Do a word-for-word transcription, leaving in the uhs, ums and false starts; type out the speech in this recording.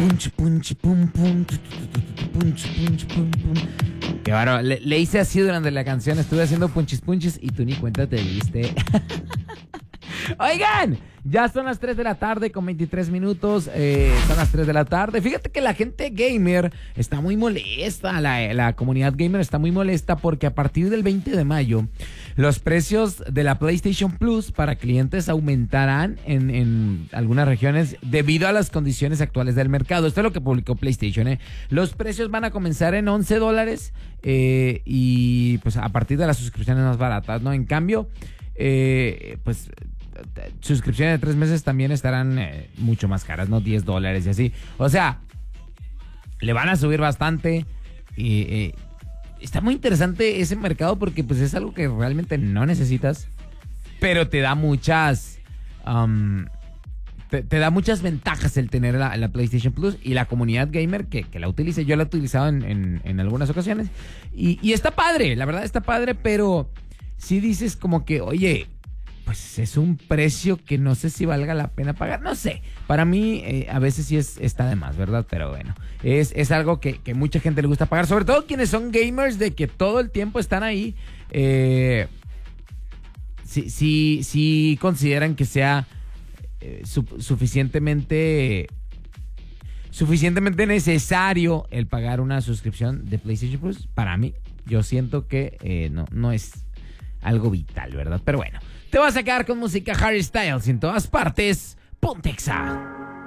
punch, punch, pum, pum, tu, tu, tu, tu, tu, punch, punch, pum, pum. Qué bárbaro. Le, le hice así durante la canción. Estuve haciendo punchis, punchis y tú ni cuenta te diste. Oigan, ya son las tres de la tarde con veintitrés minutos. Eh, son las tres de la tarde. Fíjate que la gente gamer está muy molesta. La, la comunidad gamer está muy molesta porque a partir del veinte de mayo los precios de la PlayStation Plus para clientes aumentarán en, en algunas regiones debido a las condiciones actuales del mercado. Esto es lo que publicó PlayStation, ¿eh? Los precios van a comenzar en once dólares eh, y pues a partir de las suscripciones más baratas, ¿no? En cambio, eh, pues suscripciones de tres meses también estarán eh, mucho más caras, ¿no? diez dólares y así. O sea, le van a subir bastante y eh, está muy interesante ese mercado porque pues es algo que realmente no necesitas, pero te da muchas um, te, te da muchas ventajas el tener la, la PlayStation Plus y la comunidad gamer que, que la utilice. Yo la he utilizado en, en, en algunas ocasiones y, y está padre, la verdad está padre, pero si dices como que, oye, pues es un precio que no sé si valga la pena pagar. No sé, para mí eh, a veces sí es, está de más, ¿verdad? Pero bueno, es, es algo que, que mucha gente le gusta pagar. Sobre todo quienes son gamers de que todo el tiempo están ahí. Eh, sí, sí, sí consideran que sea eh, su, suficientemente... suficientemente necesario el pagar una suscripción de PlayStation Plus. Para mí, yo siento que eh, no, no es algo vital, ¿verdad? Pero bueno, te vas a quedar con música Harry Styles en todas partes. Ponte Exa.